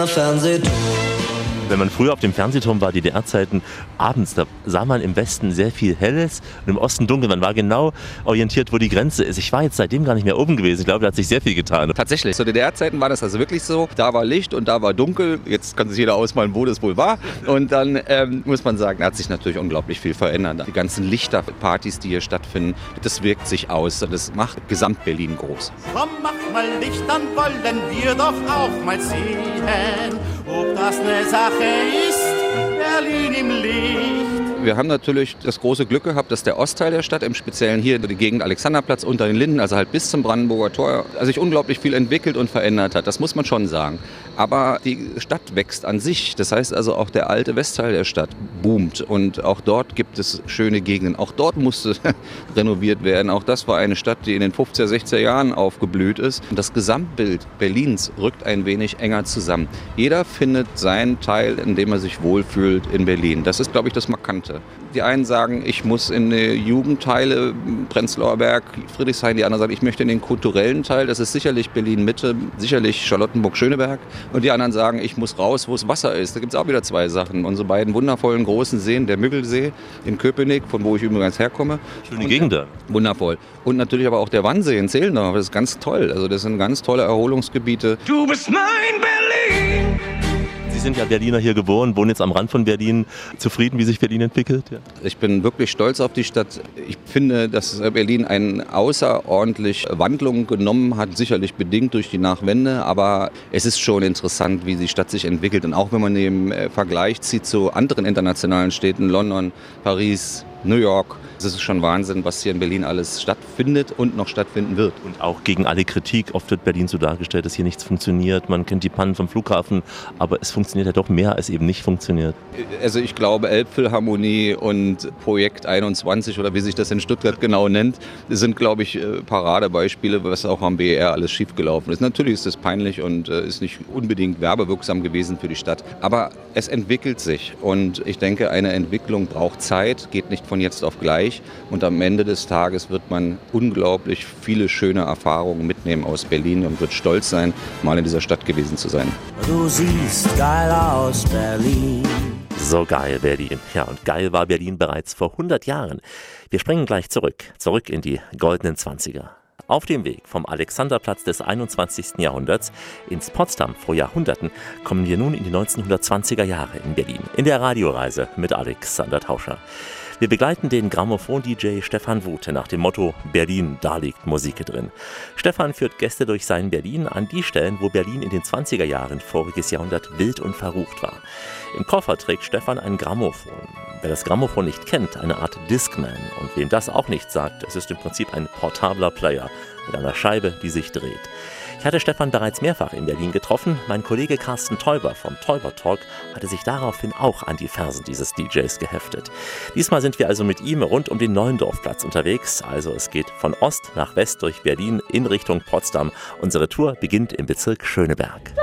Fernsehturm. Wenn man früher auf dem Fernsehturm war, DDR-Zeiten, abends, da sah man im Westen sehr viel Helles und im Osten dunkel. Man war genau orientiert, wo die Grenze ist. Ich war jetzt seitdem gar nicht mehr oben gewesen. Ich glaube, da hat sich sehr viel getan. Tatsächlich, zu DDR-Zeiten war das also wirklich so. Da war Licht und da war dunkel. Jetzt kann sich jeder ausmalen, wo das wohl war. Und dann muss man sagen, da hat sich natürlich unglaublich viel verändert. Die ganzen Lichterpartys, die hier stattfinden, das wirkt sich aus. Das macht Gesamt-Berlin groß. Komm, mach mal Licht, dann wollen wir doch auch mal sehen, ob das eine Sache ist, Berlin im Licht. Wir haben natürlich das große Glück gehabt, dass der Ostteil der Stadt, im Speziellen hier die Gegend Alexanderplatz unter den Linden, also halt bis zum Brandenburger Tor, sich unglaublich viel entwickelt und verändert hat. Das muss man schon sagen. Aber die Stadt wächst an sich. Das heißt also auch der alte Westteil der Stadt boomt. Und auch dort gibt es schöne Gegenden. Auch dort musste renoviert werden. Auch das war eine Stadt, die in den 50er, 60er Jahren aufgeblüht ist. Und das Gesamtbild Berlins rückt ein wenig enger zusammen. Jeder findet seinen Teil, in dem er sich wohlfühlt in Berlin. Das ist, glaube ich, das Markante. Die einen sagen, ich muss in die Jugendteile, Prenzlauer Berg, Friedrichshain. Die anderen sagen, ich möchte in den kulturellen Teil. Das ist sicherlich Berlin-Mitte, sicherlich Charlottenburg-Schöneberg. Und die anderen sagen, ich muss raus, wo es Wasser ist. Da gibt es auch wieder zwei Sachen. Unsere beiden wundervollen großen Seen, der Müggelsee in Köpenick, von wo ich übrigens herkomme. Schöne Gegend da. Wundervoll. Und natürlich aber auch der Wannsee in Zehlendorf. Das ist ganz toll. Also das sind ganz tolle Erholungsgebiete. Du bist mein Berlin! Sie sind ja Berliner, hier geboren, wohnen jetzt am Rand von Berlin. Zufrieden, wie sich Berlin entwickelt? Ja. Ich bin wirklich stolz auf die Stadt. Ich finde, dass Berlin eine außerordentliche Wandlung genommen hat, sicherlich bedingt durch die Nachwende, aber es ist schon interessant, wie die Stadt sich entwickelt. Und auch wenn man den Vergleich zieht zu anderen internationalen Städten, London, Paris, New York, es ist schon Wahnsinn, was hier in Berlin alles stattfindet und noch stattfinden wird. Und auch gegen alle Kritik, oft wird Berlin so dargestellt, dass hier nichts funktioniert. Man kennt die Pannen vom Flughafen, aber es funktioniert ja doch mehr, als eben nicht funktioniert. Also ich glaube, Elbphilharmonie und Projekt 21 oder wie sich das in Stuttgart genau nennt, sind, glaube ich, Paradebeispiele, was auch am BER alles schiefgelaufen ist. Natürlich ist das peinlich und ist nicht unbedingt werbewirksam gewesen für die Stadt, aber es entwickelt sich und ich denke, eine Entwicklung braucht Zeit, geht nicht von jetzt auf gleich. Und am Ende des Tages wird man unglaublich viele schöne Erfahrungen mitnehmen aus Berlin und wird stolz sein, mal in dieser Stadt gewesen zu sein. Du siehst geil aus, Berlin. So geil Berlin. Ja, und geil war Berlin bereits vor 100 Jahren. Wir springen gleich zurück in die goldenen 20er. Auf dem Weg vom Alexanderplatz des 21. Jahrhunderts ins Potsdam vor Jahrhunderten kommen wir nun in die 1920er Jahre in Berlin. In der Radioreise mit Alexander Tauscher. Wir begleiten den Grammophon-DJ Stefan Wute nach dem Motto Berlin, da liegt Musik drin. Stefan führt Gäste durch sein Berlin an die Stellen, wo Berlin in den 20er Jahren voriges Jahrhundert wild und verrucht war. Im Koffer trägt Stefan ein Grammophon. Wer das Grammophon nicht kennt, eine Art Discman. Und wem das auch nicht sagt, es ist im Prinzip ein portabler Player mit einer Scheibe, die sich dreht. Ich hatte Stefan bereits mehrfach in Berlin getroffen. Mein Kollege Carsten Teuber vom Teuber Talk hatte sich daraufhin auch an die Fersen dieses DJs geheftet. Diesmal sind wir also mit ihm rund um den Neuendorfplatz unterwegs. Also es geht von Ost nach West durch Berlin in Richtung Potsdam. Unsere Tour beginnt im Bezirk Schöneberg.